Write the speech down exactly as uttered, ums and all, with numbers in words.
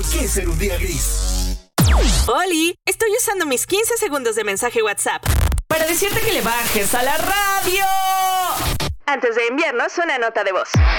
¿Qué es ser un día gris? Oli, estoy usando mis quince segundos de mensaje WhatsApp para decirte que le bajes a la radio antes de enviarnos una nota de voz.